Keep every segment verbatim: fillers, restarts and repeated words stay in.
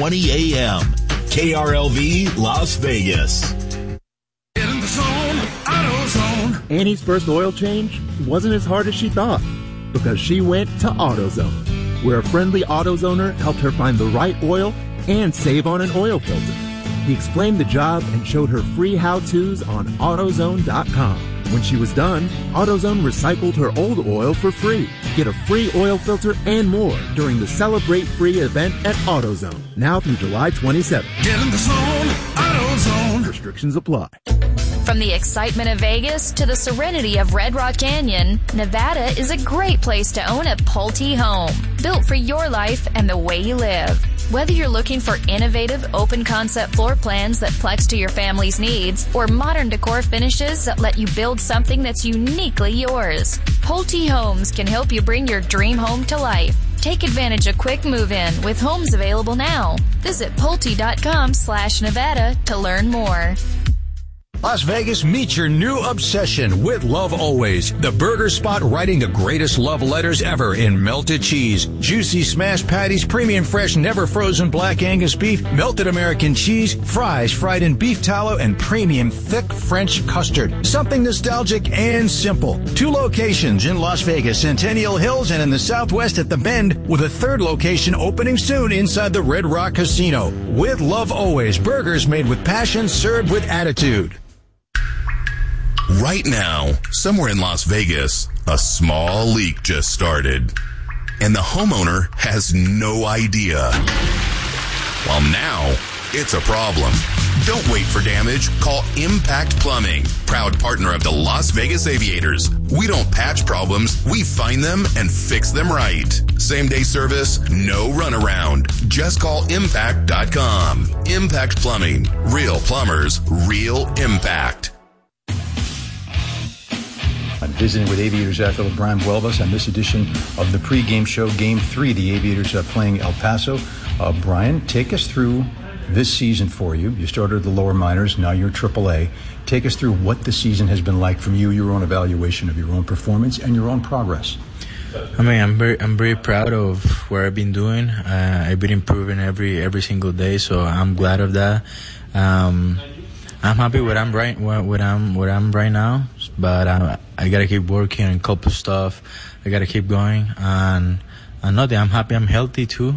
twenty a.m. K R L V Las Vegas. In the zone, AutoZone. Annie's first oil change wasn't as hard as she thought because she went to AutoZone, where a friendly AutoZoner helped her find the right oil and save on an oil filter. He explained the job and showed her free how-tos on AutoZone dot com. When she was done, AutoZone recycled her old oil for free. Get a free oil filter and more during the Celebrate Free event at AutoZone, now through July twenty-seventh. Get in the zone, AutoZone. Restrictions apply. From the excitement of Vegas to the serenity of Red Rock Canyon, Nevada is a great place to own a Pulte home, built for your life and the way you live. Whether you're looking for innovative, open-concept floor plans that flex to your family's needs, or modern decor finishes that let you build something that's uniquely yours, Pulte Homes can help you bring your dream home to life. Take advantage of quick move-in with homes available now. Visit Pulte.com slash Nevada to learn more. Las Vegas, meet your new obsession with Love Always, the burger spot writing the greatest love letters ever in melted cheese, juicy smashed patties, premium fresh, never frozen black Angus beef, melted American cheese, fries fried in beef tallow, and premium thick French custard. Something nostalgic and simple. Two locations in Las Vegas, Centennial Hills, and in the Southwest at The Bend, with a third location opening soon inside the Red Rock Casino. With Love Always, burgers made with passion, served with attitude. Right now, somewhere in Las Vegas, a small leak just started, and the homeowner has no idea. Well, now, it's a problem. Don't wait for damage. Call Impact Plumbing, proud partner of the Las Vegas Aviators. We don't patch problems, we find them and fix them right. Same-day service, no runaround. Just call impact dot com. Impact Plumbing. Real plumbers, real impact. I'm visiting with Aviators athlete Brian Buelvas on this edition of the pregame show, Game three. The Aviators are playing El Paso. Uh, Brian, take us through this season for you. You started at the lower minors, now you're triple A. Take us through what the season has been like from you, your own evaluation of your own performance and your own progress. I mean, I'm very, I'm very proud of what I've been doing. Uh, I've been improving every every single day, so I'm glad of that. Um, I'm happy with I'm right what I'm what I'm right now, but I, I gotta keep working on a couple stuff. I gotta keep going, and another I'm happy I'm healthy too.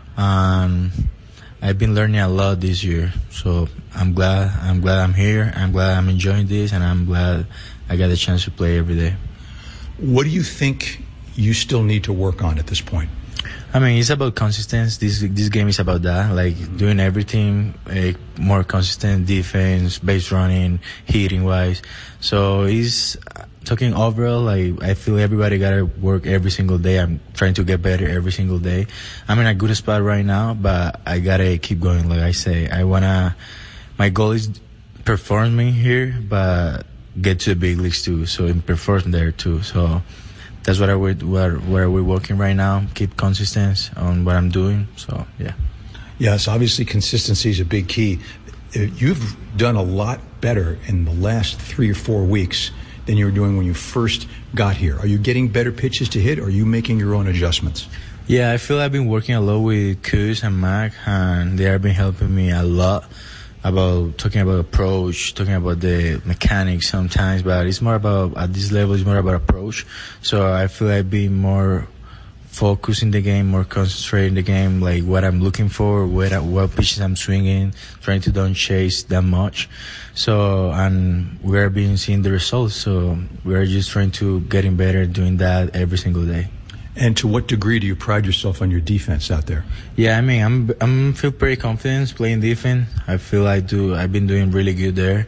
Um, I've been learning a lot this year, so I'm glad I'm glad I'm here. I'm glad I'm enjoying this, and I'm glad I got the chance to play every day. What do you think you still need to work on at this point? I mean, it's about consistency. This this game is about that, like doing everything, like more consistent defense, base running, hitting wise. So it's talking overall, like I feel everybody gotta work every single day. I'm trying to get better every single day. I'm in a good spot right now, but I gotta keep going. Like I say, I wanna. My goal is performing here, but get to the big leagues too. So and perform there too. So. That's what I would, where, where we're working right now. Keep consistent on what I'm doing. So, yeah. Yes, obviously consistency is a big key. You've done a lot better in the last three or four weeks than you were doing when you first got here. Are you getting better pitches to hit, or are you making your own adjustments? Yeah, I feel I've been working a lot with Kuz and Mac, and they have been helping me a lot about talking about approach, talking about the mechanics sometimes, but it's more about, at this level, it's more about approach. So I feel like being more focused in the game, more concentrated in the game, like what I'm looking for, what, what pitches I'm swinging, trying to don't chase that much. So, and we're being seeing the results, so we're just trying to getting better doing that every single day. And to what degree do you pride yourself on your defense out there? Yeah, I mean, I'm I'm feel pretty confident playing defense. I feel I do. I've been doing really good there.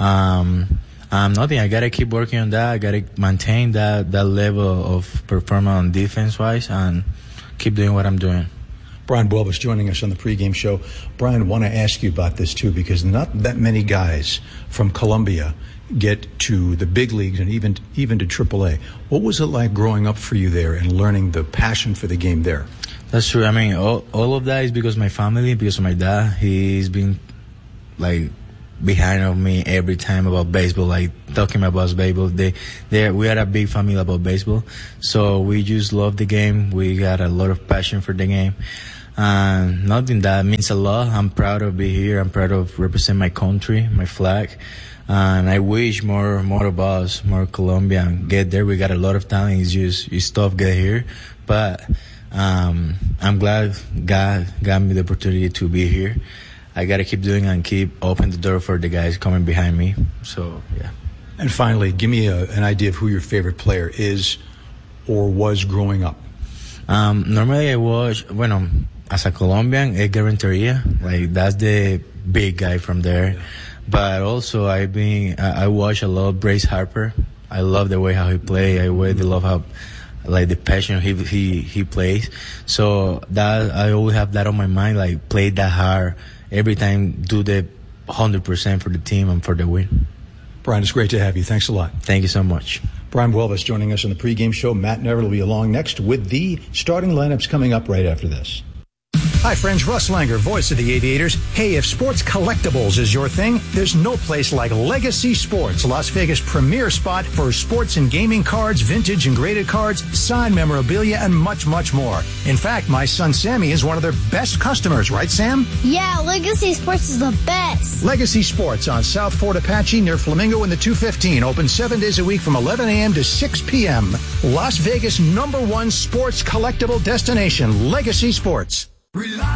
Um, um, nothing. I gotta keep working on that. I gotta maintain that that level of performance on defense wise, and keep doing what I'm doing. Brian Buelvas joining us on the pregame show. Brian, I want to ask you about this too, because not that many guys from Colombia get to the big leagues and even even to triple A. What was it like growing up for you there and learning the passion for the game there? That's true. I mean, all, all of that is because of my family, because of my dad. He's been, like, behind of me every time about baseball, like, talking about baseball. They, they, we had a big family about baseball. So we just love the game. We got a lot of passion for the game. And nothing that means a lot. I'm proud of being here. I'm proud of represent my country, my flag. And I wish more more of us, more Colombian, get there. We got a lot of talent. It's just it's tough get here. But um, I'm glad God got me the opportunity to be here. I got to keep doing and keep open the door for the guys coming behind me. So, yeah. And finally, give me a, an idea of who your favorite player is or was growing up. Um, normally I watch, bueno, as a Colombian, Edgar Renteria. Like, that's the big guy from there. Yeah. But also I've been, I, I watch a lot of Bryce Harper. I love the way how he plays. I really love how, like, the passion he he he plays. So that I always have that on my mind, like, play that hard every time, do the one hundred percent for the team and for the win. Brian, it's great to have you. Thanks a lot. Thank you so much. Brian Buelvas joining us on the pregame show. Matt Never will be along next with the starting lineups coming up right after this. Hi, friends. Russ Langer, voice of the Aviators. Hey, if sports collectibles is your thing, there's no place like Legacy Sports, Las Vegas' premier spot for sports and gaming cards, vintage and graded cards, signed memorabilia, and much, much more. In fact, my son Sammy is one of their best customers, right, Sam? Yeah, Legacy Sports is the best. Legacy Sports on South Fort Apache near Flamingo in the two fifteen. Open seven days a week from eleven a.m. to six p.m. Las Vegas' number one sports collectible destination, Legacy Sports.